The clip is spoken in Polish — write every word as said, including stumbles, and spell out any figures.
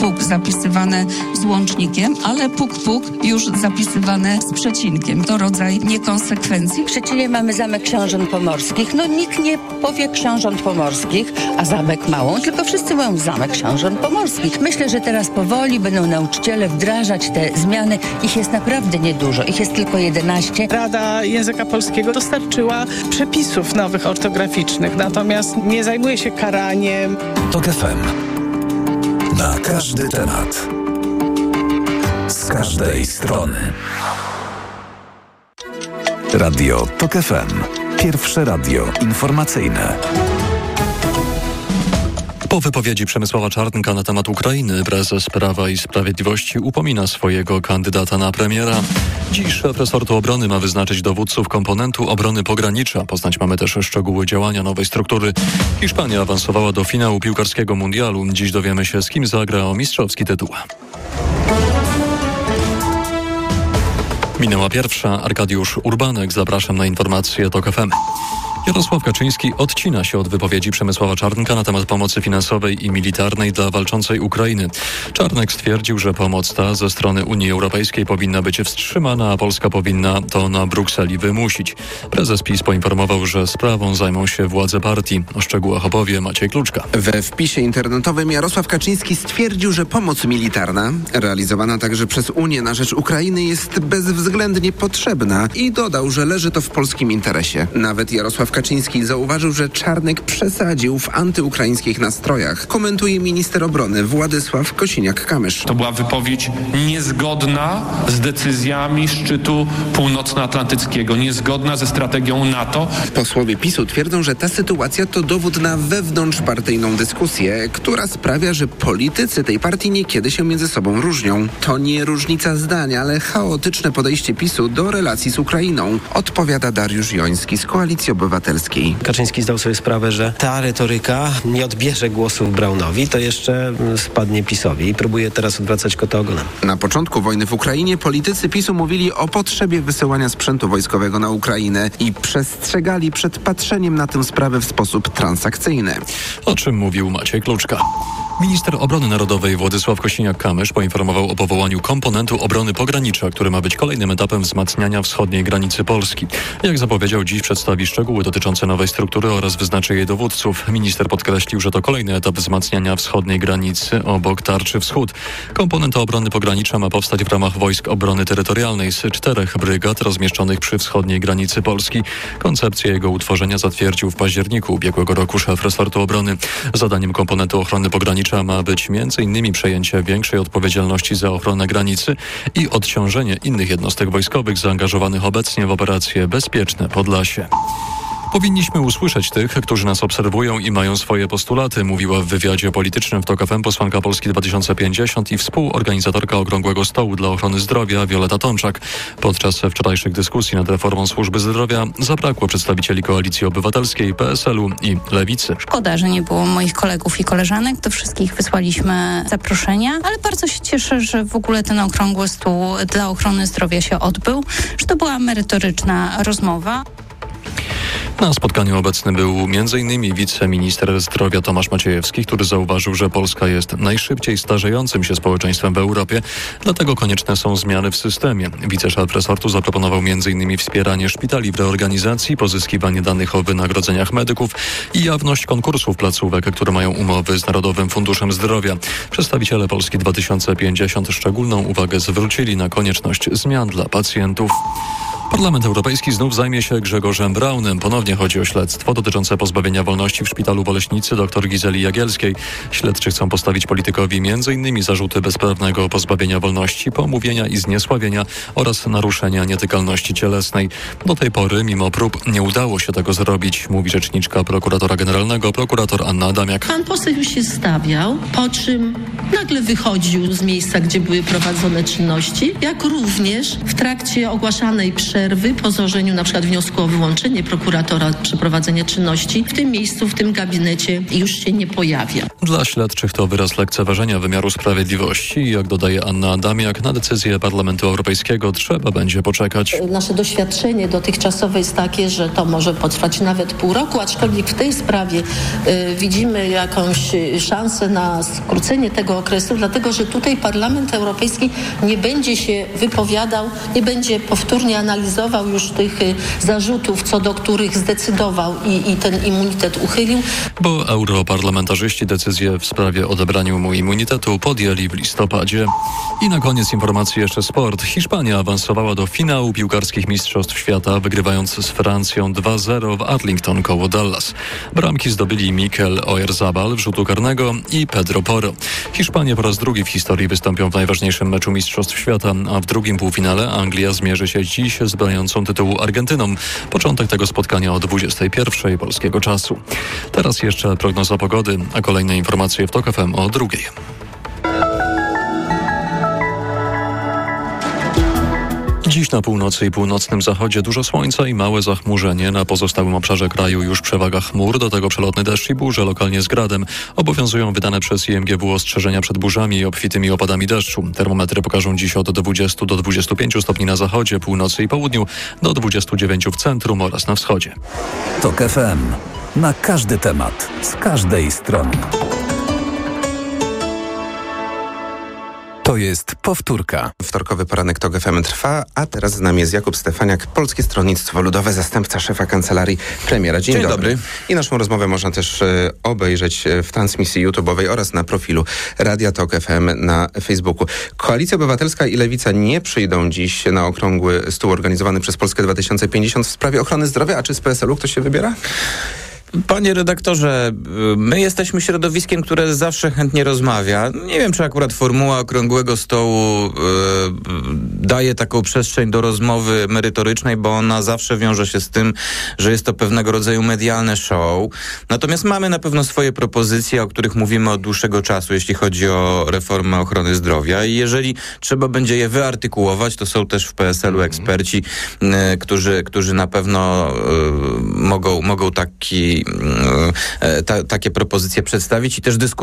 puk zapisywane z łącznikiem, ale puk-puk już zapisywane z przecinkiem. To rodzaj niekonsekwencji. W Szczecinie mamy Zamek Książąt Pomorskich. No nikt nie powie Książąt Pomorskich, a Zamek Małą, tylko wszyscy mówią Zamek Książąt Pomorskich. Myślę, że teraz powoli będą nauczyciele wdrażać te zmiany. Ich jest naprawdę niedużo. Ich jest tylko jedenaście. Rada Języka Polskiego dostarczyła przepisów nowych ortograficznych, natomiast nie zajmuje się karaniem. TOK F M. Na każdy temat. Z każdej strony. Radio TOK F M. Pierwsze radio informacyjne. Po wypowiedzi Przemysława Czarnka na temat Ukrainy prezes Prawa i Sprawiedliwości upomina swojego kandydata na premiera. Dziś szef resortu obrony ma wyznaczyć dowódców komponentu obrony pogranicza. Poznać mamy też szczegóły działania nowej struktury. Hiszpania awansowała do finału piłkarskiego mundialu. Dziś dowiemy się, z kim zagra o mistrzowski tytuł. Minęła pierwsza. Arkadiusz Urbanek. Zapraszam na informacje TOK F M. Jarosław Kaczyński odcina się od wypowiedzi Przemysława Czarnka na temat pomocy finansowej i militarnej dla walczącej Ukrainy. Czarnek stwierdził, że pomoc ta ze strony Unii Europejskiej powinna być wstrzymana, a Polska powinna to na Brukseli wymusić. Prezes PiS poinformował, że sprawą zajmą się władze partii. O szczegółach opowie Maciej Kluczka. We wpisie internetowym Jarosław Kaczyński stwierdził, że pomoc militarna, realizowana także przez Unię na rzecz Ukrainy, jest bezwzględnie potrzebna i dodał, że leży to w polskim interesie. Nawet Jarosław Kaczyński zauważył, że Czarnek przesadził w antyukraińskich nastrojach. Komentuje minister obrony Władysław Kosiniak-Kamysz. To była wypowiedź niezgodna z decyzjami szczytu północnoatlantyckiego, niezgodna ze strategią NATO. Posłowie PiSu twierdzą, że ta sytuacja to dowód na wewnątrzpartyjną dyskusję, która sprawia, że politycy tej partii niekiedy się między sobą różnią. To nie różnica zdań, ale chaotyczne podejście PiSu do relacji z Ukrainą, odpowiada Dariusz Joński z Koalicji Obywatelskiej. Kaczyński zdał sobie sprawę, że ta retoryka nie odbierze głosów Braunowi, to jeszcze spadnie PiSowi i próbuje teraz odwracać kota ogonem. Na początku wojny w Ukrainie politycy PiSu mówili o potrzebie wysyłania sprzętu wojskowego na Ukrainę i przestrzegali przed patrzeniem na tę sprawę w sposób transakcyjny. O czym mówił Maciej Kluczka. Minister Obrony Narodowej Władysław Kosiniak-Kamysz poinformował o powołaniu komponentu obrony pogranicza, który ma być kolejnym etapem wzmacniania wschodniej granicy Polski. Jak zapowiedział, dziś przedstawi szczegóły dotyczące nowej struktury oraz wyznaczy jej dowódców. Minister podkreślił, że to kolejny etap wzmacniania wschodniej granicy obok Tarczy Wschód. Komponent obrony pogranicza ma powstać w ramach Wojsk Obrony Terytorialnej z czterech brygad rozmieszczonych przy wschodniej granicy Polski. Koncepcję jego utworzenia zatwierdził w październiku ubiegłego roku szef resortu obrony. Zadaniem komponentu ochrony pogranicza ma być między innymi przejęcie większej odpowiedzialności za ochronę granicy i odciążenie innych jednostek wojskowych zaangażowanych obecnie w operację Bezpieczne Podlasie. Powinniśmy usłyszeć tych, którzy nas obserwują i mają swoje postulaty, mówiła w wywiadzie politycznym w TOK F M posłanka Polski dwa tysiące pięćdziesiąt i współorganizatorka Okrągłego Stołu dla Ochrony Zdrowia Wioleta Tomczak. Podczas wczorajszych dyskusji nad reformą służby zdrowia zabrakło przedstawicieli Koalicji Obywatelskiej, P S L-u i Lewicy. Szkoda, że nie było moich kolegów i koleżanek. Do wszystkich wysłaliśmy zaproszenia, ale bardzo się cieszę, że w ogóle ten Okrągły Stół dla Ochrony Zdrowia się odbył, że to była merytoryczna rozmowa. Na spotkaniu obecny był m.in. wiceminister zdrowia Tomasz Maciejewski, który zauważył, że Polska jest najszybciej starzejącym się społeczeństwem w Europie, dlatego konieczne są zmiany w systemie. Wiceszef resortu zaproponował m.in. wspieranie szpitali w reorganizacji, pozyskiwanie danych o wynagrodzeniach medyków i jawność konkursów placówek, które mają umowy z Narodowym Funduszem Zdrowia. Przedstawiciele Polski dwa tysiące pięćdziesiąt szczególną uwagę zwrócili na konieczność zmian dla pacjentów. Parlament Europejski znów zajmie się Grzegorzem Braunem. Ponownie chodzi o śledztwo dotyczące pozbawienia wolności w szpitalu w Oleśnicy dr Gizeli Jagielskiej. Śledczy chcą postawić politykowi m.in. zarzuty bezprawnego pozbawienia wolności, pomówienia i zniesławienia oraz naruszenia nietykalności cielesnej. Do tej pory, mimo prób, nie udało się tego zrobić, mówi rzeczniczka prokuratora generalnego, prokurator Anna Adamiak. Pan poseł już się stawiał, po czym nagle wychodził z miejsca, gdzie były prowadzone czynności, jak również w trakcie ogłaszanej przez przerwy po złożeniu na przykład wniosku o wyłączenie prokuratora przeprowadzenie czynności w tym miejscu, w tym gabinecie już się nie pojawia. Dla śledczych to wyraz lekceważenia wymiaru sprawiedliwości. Jak dodaje Anna Adamiak, na decyzję Parlamentu Europejskiego trzeba będzie poczekać. Nasze doświadczenie dotychczasowe jest takie, że to może potrwać nawet pół roku, aczkolwiek w tej sprawie y, widzimy jakąś szansę na skrócenie tego okresu, dlatego że tutaj Parlament Europejski nie będzie się wypowiadał, nie będzie powtórnie analizował już tych y, zarzutów, co do których zdecydował i, i ten immunitet uchylił. Bo europarlamentarzyści decyzję w sprawie odebrania mu immunitetu podjęli w listopadzie. I na koniec informacji jeszcze sport. Hiszpania awansowała do finału piłkarskich Mistrzostw Świata, wygrywając z Francją dwa zero w Arlington koło Dallas. Bramki zdobyli Mikel Oyarzabal w rzutu karnego i Pedro Porro. Hiszpanie po raz drugi w historii wystąpią w najważniejszym meczu Mistrzostw Świata, a w drugim półfinale Anglia zmierzy się dziś z broniącą tytułu Argentyną. Początek tego spotkania o dwudziestej pierwszej polskiego czasu. Teraz jeszcze prognoza pogody, a kolejne informacje w TOK F M o drugiej. Dziś na północy i północnym zachodzie dużo słońca i małe zachmurzenie. Na pozostałym obszarze kraju już przewaga chmur, do tego przelotny deszcz i burze, lokalnie z gradem. Obowiązują wydane przez I M G W ostrzeżenia przed burzami i obfitymi opadami deszczu. Termometry pokażą dziś od dwudziestu do dwudziestu pięciu stopni na zachodzie, północy i południu, do dwudziestu dziewięciu w centrum oraz na wschodzie. TOK F M. Na każdy temat, z każdej strony. To jest powtórka. Wtorkowy poranek TOK F M trwa, a teraz z nami jest Jakub Stefaniak, Polskie Stronnictwo Ludowe, zastępca szefa kancelarii premiera. Dzień, Dzień dobry. dobry. I naszą rozmowę można też e, obejrzeć w transmisji YouTube'owej oraz na profilu Radia TOK F M na Facebooku. Koalicja Obywatelska i Lewica nie przyjdą dziś na okrągły stół organizowany przez Polskę dwa tysiące pięćdziesiąt w sprawie ochrony zdrowia, a czy z P S L u ktoś się wybiera? Panie redaktorze, my jesteśmy środowiskiem, które zawsze chętnie rozmawia. Nie wiem, czy akurat formuła okrągłego stołu y, daje taką przestrzeń do rozmowy merytorycznej, bo ona zawsze wiąże się z tym, że jest to pewnego rodzaju medialne show. Natomiast mamy na pewno swoje propozycje, o których mówimy od dłuższego czasu, jeśli chodzi o reformę ochrony zdrowia. I jeżeli trzeba będzie je wyartykułować, to są też w P S L u eksperci, y, którzy, którzy na pewno y, mogą, mogą taki Ta, takie propozycje przedstawić i też dyskutować